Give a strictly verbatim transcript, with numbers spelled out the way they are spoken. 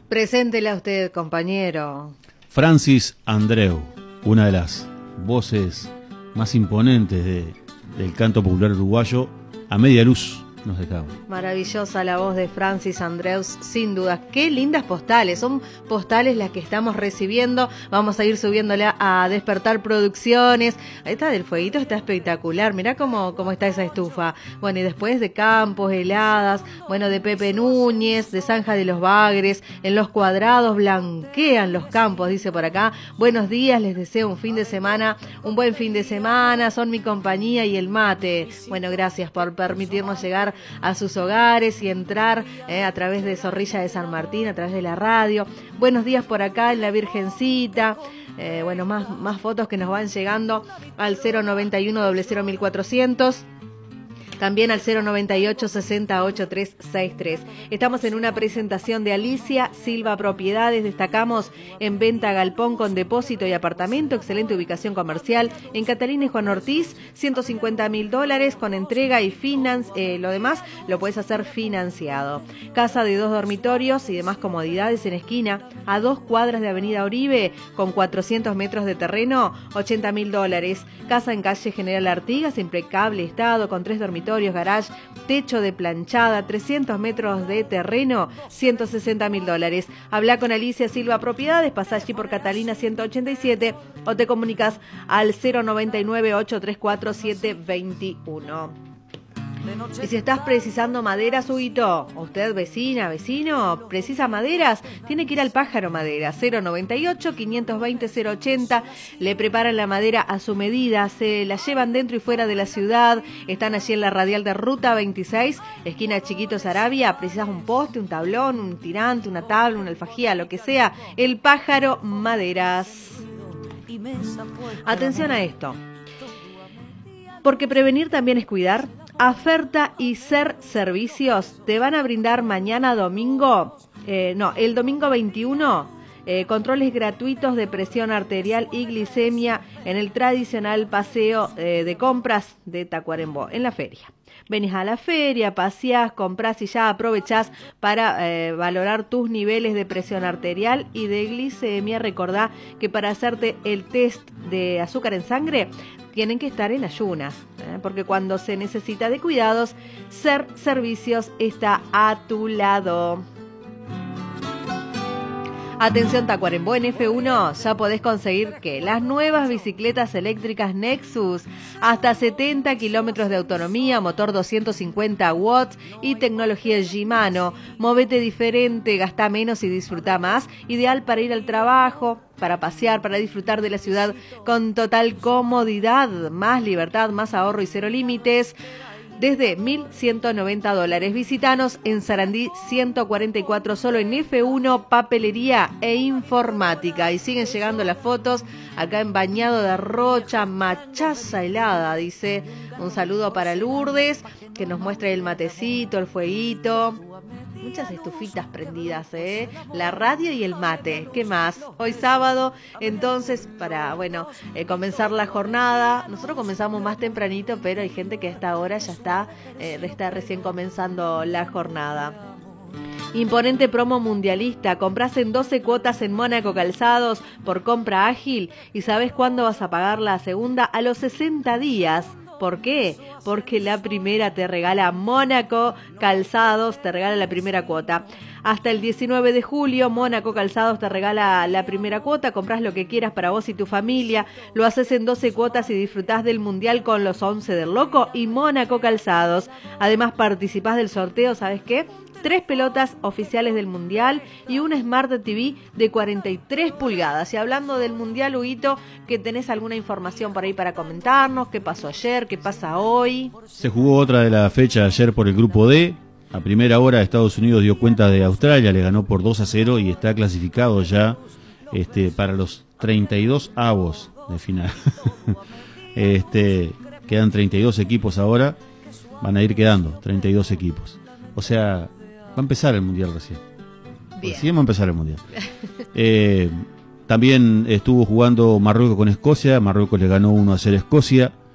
Preséntela usted, compañero. Francis Andreu, una de las voces más imponentes de, del canto popular uruguayo, a media luz nos dejamos. Maravillosa la voz de Francis Andreus, sin duda. Qué lindas postales, son postales las que estamos recibiendo. Vamos a ir subiéndola a Despertar Producciones. Esta del fueguito está espectacular, mirá cómo, cómo está esa estufa. Bueno, y después de Campos, heladas, bueno, de Pepe Núñez, de Zanja de los Bagres, en los cuadrados blanquean los campos, dice por acá. Buenos días, les deseo un fin de semana, un buen fin de semana, son mi compañía y el mate. Bueno, gracias por permitirnos llegar a sus hogares y entrar eh, a través de Zorrilla de San Martín, a través de la radio. Buenos días por acá en la Virgencita. Eh, bueno, más, más fotos que nos van llegando al cero noventa y uno, cero cero mil cuatrocientos. También al cero noventa y ocho, sesenta, ochenta y tres sesenta y tres. Estamos en una presentación de Alicia Silva Propiedades. Destacamos en venta galpón con depósito y apartamento. Excelente ubicación comercial. En Catalina y Juan Ortiz, ciento cincuenta mil dólares con entrega y finance. Eh, lo demás lo puedes hacer financiado. Casa de dos dormitorios y demás comodidades en esquina. A dos cuadras de Avenida Oribe con cuatrocientos metros de terreno, ochenta mil dólares. Casa en calle General Artigas, impecable estado, con tres dormitorios, garage, techo de planchada, trescientos metros de terreno, ciento sesenta mil dólares. Habla con Alicia Silva Propiedades, pasá allí por Catalina ciento ochenta y siete o te comunicas al cero noventa y nueve, ocho tres cuatro, siete dos uno. Y si estás precisando maderas, Huguito, usted vecina, vecino, precisa maderas, tiene que ir al Pájaro Madera, cero noventa y ocho, quinientos veinte, cero ochenta, le preparan la madera a su medida, se la llevan dentro y fuera de la ciudad, están allí en la radial de Ruta veintiséis, esquina Chiquitos Arabia, precisas un poste, un tablón, un tirante, una tabla, una alfajía, lo que sea, el Pájaro Maderas. Atención a esto, porque prevenir también es cuidar. Aferta y Ser Servicios te van a brindar mañana domingo, eh, no, el domingo veintiuno, eh, controles gratuitos de presión arterial y glicemia en el tradicional paseo eh, de compras de Tacuarembó, en la feria. Venís a la feria, paseás, comprás y ya aprovechás para eh, valorar tus niveles de presión arterial y de glicemia. Recordá que para hacerte el test de azúcar en sangre tienen que estar en ayunas, ¿eh? Porque cuando se necesita de cuidados, Ser Servicios está a tu lado. Atención Tacuarembó, en F uno ya podés conseguir que las nuevas bicicletas eléctricas Nexus, hasta setenta kilómetros de autonomía, motor doscientos cincuenta watts y tecnología Shimano. Movete diferente, gasta menos y disfruta más. Ideal para ir al trabajo, para pasear, para disfrutar de la ciudad con total comodidad, más libertad, más ahorro y cero límites. Desde mil ciento noventa dólares. Visítanos en Sarandí ciento cuarenta y cuatro, solo en F uno, papelería e informática. Y siguen llegando las fotos acá en Bañado de Rocha, machaza helada, dice. Un saludo para Lourdes, que nos muestra el matecito, el fueguito. Muchas estufitas prendidas, ¿eh? La radio y el mate. ¿Qué más? Hoy sábado, entonces, para, bueno, eh, comenzar la jornada. Nosotros comenzamos más tempranito, pero hay gente que a esta hora ya está, eh, está recién comenzando la jornada. Imponente promo mundialista. Comprás en doce cuotas en Mónaco Calzados por compra ágil y ¿sabés cuándo vas a pagar la segunda? A los sesenta días. ¿Por qué? Porque la primera te regala Mónaco Calzados, te regala la primera cuota. Hasta el diecinueve de julio, Mónaco Calzados te regala la primera cuota, comprás lo que quieras para vos y tu familia, lo haces en doce cuotas y disfrutás del Mundial con los once del Loco y Mónaco Calzados. Además participás del sorteo, ¿sabes qué? Tres pelotas oficiales del Mundial y un Smart T V de cuarenta y tres pulgadas. Y hablando del Mundial, Huguito, que tenés alguna información por ahí para comentarnos, qué pasó ayer, qué pasa hoy. Se jugó otra de la fecha ayer por el grupo D. A primera hora Estados Unidos dio cuenta de Australia, le ganó por dos a cero y está clasificado ya este, para los treinta y dos avos de final. este, quedan treinta y dos equipos ahora, van a ir quedando treinta y dos equipos. O sea, va a empezar el Mundial recién. Bien. Recién va a empezar el Mundial. eh, también estuvo jugando Marruecos con Escocia. Marruecos le ganó uno a cero a Escocia.